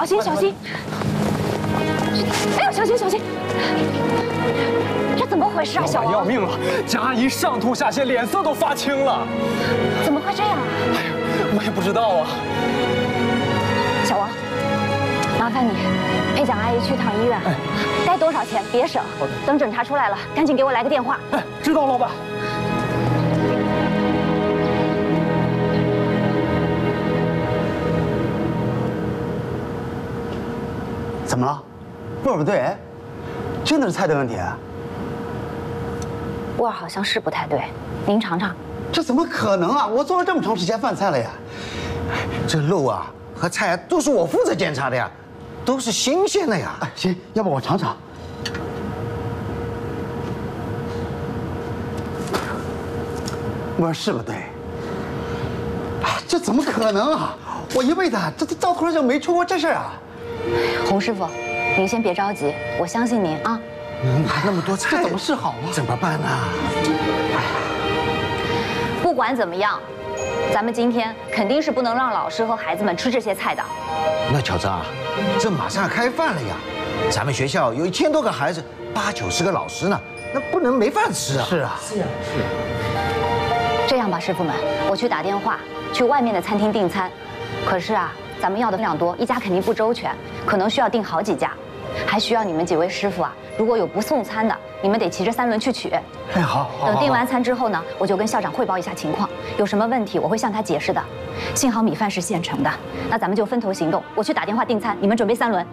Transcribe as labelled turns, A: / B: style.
A: 小心小心！哎呦，小心小心！这怎么回事啊，小王？
B: 要命了！贾阿姨上吐下泻，脸色都发青了。
A: 怎么会这样啊？
B: 哎呀，我也不知道啊。
A: 小王，麻烦你陪蒋阿姨去趟医院，该多少钱别省。等诊查出来了，赶紧给我来个电话。
B: 哎，知道，老板。
C: 怎么了？味儿不对？真的是菜的问题？
A: 味儿好像是不太对，您尝尝。
C: 这怎么可能啊！我做了这么长时间饭菜了呀，这肉啊和菜啊都是我负责检查的呀，都是新鲜的呀。哎，行，要不我尝尝。味儿是不对。哎，这怎么可能啊！我一辈子这到头来就没出过这事儿啊。
A: 洪师傅，您先别着急，我相信您啊。
C: 那么多菜，这怎么是好啊？怎么办呢？哎呀，
A: 不管怎么样，咱们今天肯定是不能让老师和孩子们吃这些菜的。
C: 那巧子啊，这马上要开饭了呀！咱们学校有1000多个孩子，80、90个老师呢，那不能没饭吃啊！是啊，是啊，是啊。
A: 这样吧，师傅们，我去打电话去外面的餐厅订餐。可是啊。 咱们要的分量多，一家肯定不周全，可能需要订好几家，还需要你们几位师傅啊。如果有不送餐的，你们得骑着3轮去取。
C: 哎，好。
A: 等订完餐之后呢，我就跟校长汇报一下情况，有什么问题我会向他解释的。幸好米饭是现成的，那咱们就分头行动。我去打电话订餐，你们准备3轮，